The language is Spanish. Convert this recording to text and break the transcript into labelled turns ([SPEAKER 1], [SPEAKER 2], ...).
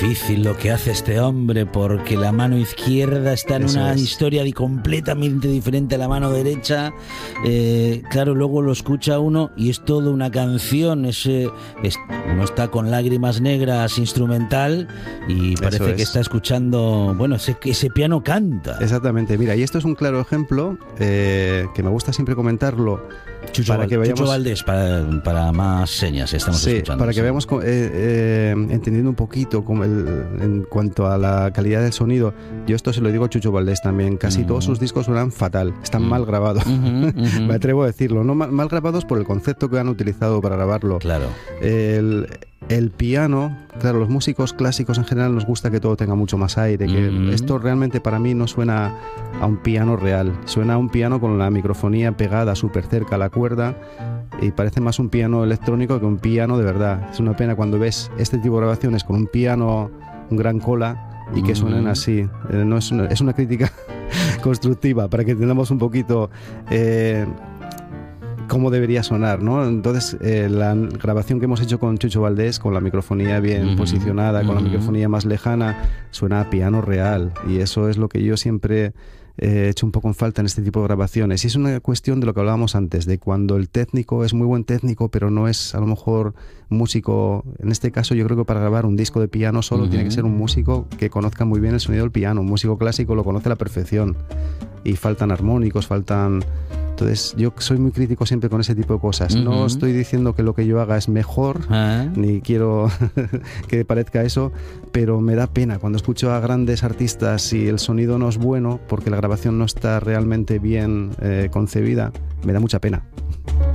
[SPEAKER 1] difícil lo que hace este hombre, porque la mano izquierda está en una historia completamente diferente a la mano derecha. Claro, luego lo escucha uno y es toda una canción. Uno está con Lágrimas Negras instrumental y parece que está escuchando, bueno, ese piano canta.
[SPEAKER 2] Exactamente, mira, y esto es un claro ejemplo que me gusta siempre comentarlo.
[SPEAKER 1] Chucho Valdés, para más señas estamos escuchando.
[SPEAKER 2] Para que veamos entendiendo un poquito en cuanto a la calidad del sonido. Yo esto se lo digo a Chucho Valdés también. Casi todos sus discos suenan fatal, están mal grabados. Me atrevo a decirlo, no mal grabados por el concepto que han utilizado para grabarlo.
[SPEAKER 1] Claro.
[SPEAKER 2] El piano, claro, los músicos clásicos en general nos gusta que todo tenga mucho más aire, que esto realmente para mí no suena a un piano real, suena a un piano con la microfonía pegada súper cerca a la cuerda y parece más un piano electrónico que un piano de verdad. Es una pena cuando ves este tipo de grabaciones con un piano, un gran cola y que suenen así. No es una crítica constructiva para que entendamos un poquito cómo debería sonar, ¿no? Entonces, la grabación que hemos hecho con Chucho Valdés, con la microfonía bien posicionada, con la microfonía más lejana, suena a piano real, y eso es lo que yo siempre he hecho un poco en falta en este tipo de grabaciones. Y es una cuestión de lo que hablábamos antes, de cuando el técnico es muy buen técnico, pero no es a lo mejor músico. En este caso yo creo que para grabar un disco de piano solo tiene que ser un músico que conozca muy bien el sonido del piano. Un músico clásico lo conoce a la perfección y faltan armónicos, Entonces yo soy muy crítico siempre con ese tipo de cosas. No estoy diciendo que lo que yo haga es mejor, ni quiero que parezca eso, pero me da pena cuando escucho a grandes artistas y el sonido no es bueno porque la grabación no está realmente bien concebida. Me da mucha pena.